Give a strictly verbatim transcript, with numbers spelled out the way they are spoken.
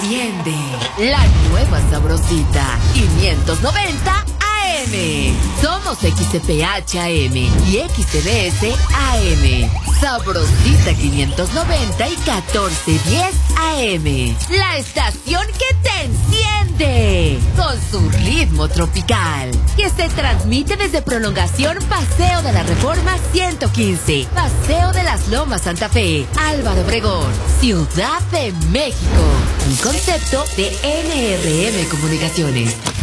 enciende la nueva sabrosita quinientos noventa A M. Somos X T P H A M y X T B S A M. Sabrosita quinientos noventa y catorce diez A M. La estación que te enciende con su ritmo tropical, que se transmite desde Prolongación Paseo de la Reforma ciento quince, Paseo de las Lomas Santa Fe, Álvaro Obregón, Ciudad de México. Un concepto de N R M Comunicaciones.